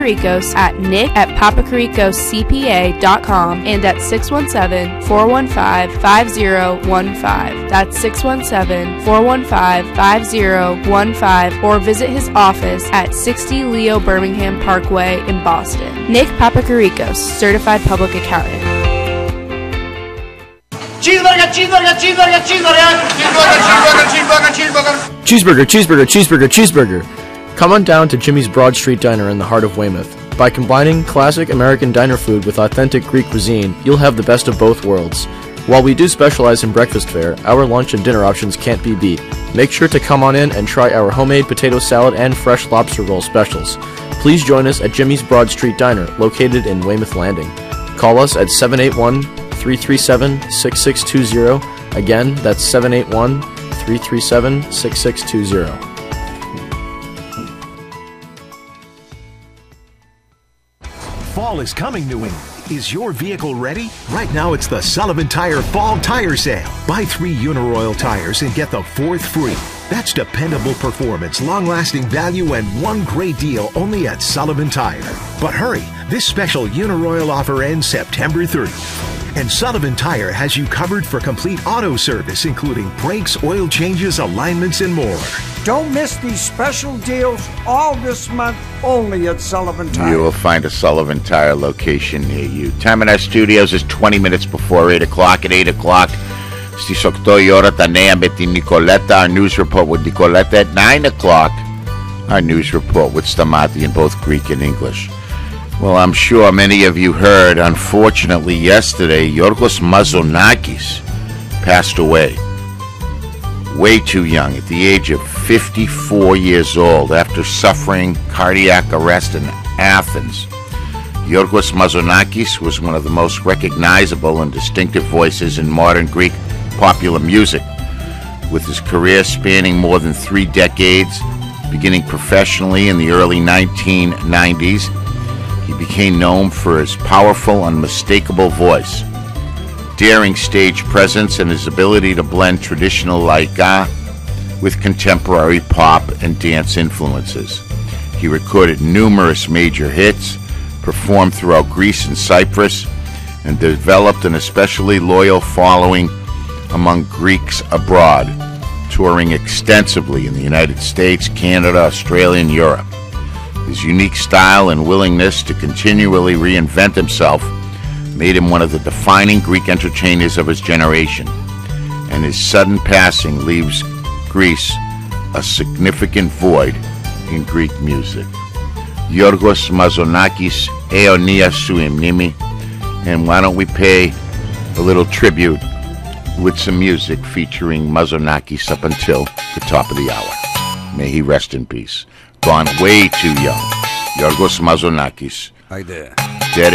Paparikos at nick@papacaricoscpa.com and at 617-415-5015. That's 617-415-5015, or visit his office at 60 Leo Birmingham Parkway in Boston. Nick Papacaricos, Certified Public Accountant. Cheeseburger, cheeseburger, cheeseburger, cheeseburger. Cheeseburger, cheeseburger, cheeseburger, cheeseburger. Cheeseburger, cheeseburger, cheeseburger, cheeseburger. Come on down to Jimmy's Broad Street Diner in the heart of Weymouth. By combining classic American diner food with authentic Greek cuisine, you'll have the best of both worlds. While we do specialize in breakfast fare, our lunch and dinner options can't be beat. Make sure to come on in and try our homemade potato salad and fresh lobster roll specials. Please join us at Jimmy's Broad Street Diner, located in Weymouth Landing. Call us at 781-337-6620. Again, that's 781-337-6620. Fall is coming, New England. Is your vehicle ready? Right now, it's the Sullivan Tire Fall Tire Sale. Buy 3 Uniroyal tires and get the 4th free. That's dependable performance, long-lasting value, and one great deal only at Sullivan Tire. But hurry, this special Uniroyal offer ends September 30th. And Sullivan Tire has you covered for complete auto service, including brakes, oil changes, alignments, and more. Don't miss these special deals all this month, only at Sullivan Tire. You will find a Sullivan Tire location near you. Time in our studios is 20 minutes before 8 o'clock. At 8 o'clock, στις 8 η ώρα τα νέα με την Nicoletta. Our news report with Nicoletta. At 9 o'clock, our news report with Stamati in both Greek and English. Well, I'm sure many of you heard, unfortunately, yesterday, Yorgos Mazonakis passed away. Way too young, at the age of 54 years old, after suffering cardiac arrest in Athens. Yorgos Mazonakis was one of the most recognizable and distinctive voices in modern Greek popular music, with his career spanning more than 3 decades, beginning professionally in the early 1990s. He became known for his powerful, unmistakable voice, daring stage presence, and his ability to blend traditional laika with contemporary pop and dance influences. He recorded numerous major hits, performed throughout Greece and Cyprus, and developed an especially loyal following among Greeks abroad, touring extensively in the United States, Canada, Australia, and Europe. His unique style and willingness to continually reinvent himself made him one of the defining Greek entertainers of his generation, and his sudden passing leaves Greece a significant void in Greek music. Yorgos Mazonakis, Aeonia Sui Mnimi, and why don't we pay a little tribute with some music featuring Mazonakis up until the top of the hour. May he rest in peace. Gone way too young. Yorgos Mazonakis. Hi there. Dead